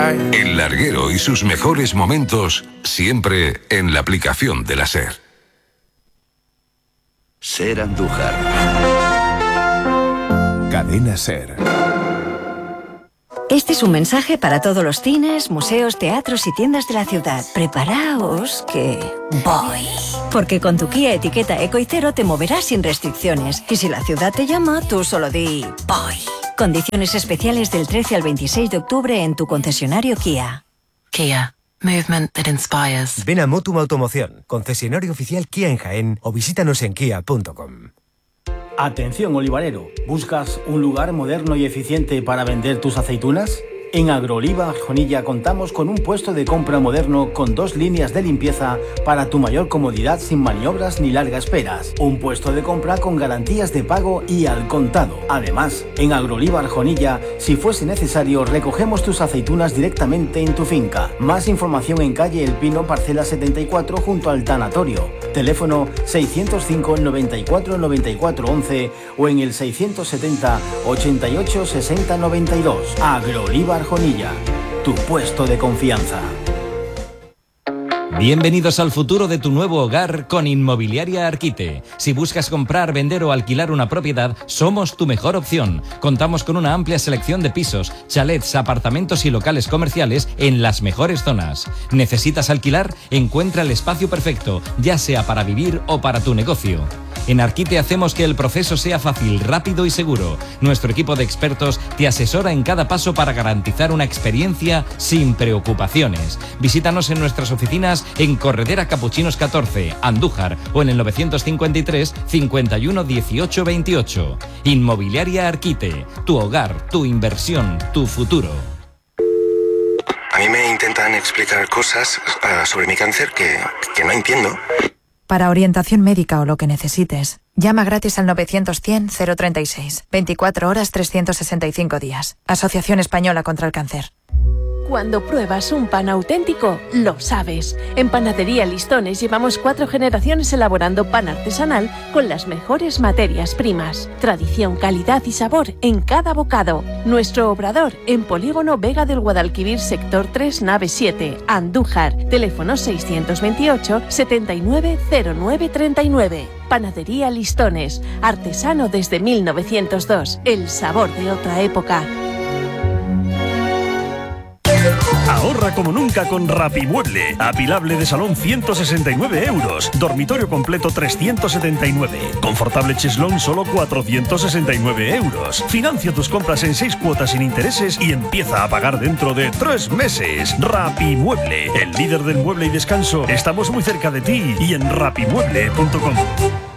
El larguero y sus mejores momentos siempre en la aplicación de la SER. SER Andújar. Cadena SER. Este es un mensaje para todos los cines, museos, teatros y tiendas de la ciudad. Preparaos que voy. Porque con tu Kia etiqueta Eco y Cero te moverás sin restricciones. Y si la ciudad te llama, tú solo di voy. Condiciones especiales del 13 al 26 de octubre en tu concesionario Kia. Kia. Movement that inspires. Ven a Motum Automoción, concesionario oficial Kia en Jaén, o visítanos en kia.com. Atención olivarero, ¿buscas un lugar moderno y eficiente para vender tus aceitunas? En Agrooliva Arjonilla contamos con un puesto de compra moderno con 2 líneas de limpieza para tu mayor comodidad sin maniobras ni largas esperas. Un puesto de compra con garantías de pago y al contado. Además, en Agrooliva Arjonilla, si fuese necesario, recogemos tus aceitunas directamente en tu finca. Más información en calle El Pino, parcela 74, junto al tanatorio. Teléfono 605 94 94 11 o en el 670 88 60 92. Agrooliva Arjonilla, tu puesto de confianza. Bienvenidos al futuro de tu nuevo hogar con Inmobiliaria Arquite. Si buscas comprar, vender o alquilar una propiedad, somos tu mejor opción. Contamos con una amplia selección de pisos, chalets, apartamentos y locales comerciales en las mejores zonas. ¿Necesitas alquilar? Encuentra el espacio perfecto, ya sea para vivir o para tu negocio. En Arquite hacemos que el proceso sea fácil, rápido y seguro. Nuestro equipo de expertos te asesora en cada paso para garantizar una experiencia sin preocupaciones. Visítanos en nuestras oficinas en Corredera Capuchinos 14, Andújar, o en el 953 51 18 28. Inmobiliaria Arquite, tu hogar, tu inversión, tu futuro. A mí me intentan explicar cosas sobre mi cáncer que no entiendo. Para orientación médica o lo que necesites, llama gratis al 900-100-036. 24 horas, 365 días. Asociación Española contra el Cáncer. Cuando pruebas un pan auténtico, lo sabes. En Panadería Listones llevamos 4 generaciones elaborando pan artesanal con las mejores materias primas. Tradición, calidad y sabor en cada bocado. Nuestro obrador en Polígono Vega del Guadalquivir, sector 3, nave 7, Andújar. Teléfono 628 790939. Panadería Listones. Artesano desde 1902. El sabor de otra época. Ahorra como nunca con Rapimueble. Apilable de salón 169 euros. Dormitorio completo 379. Confortable cheslón solo 469 euros. Financia tus compras en 6 cuotas sin intereses y empieza a pagar dentro de 3 meses. Rapimueble, el líder del mueble y descanso. Estamos muy cerca de ti y en rapimueble.com.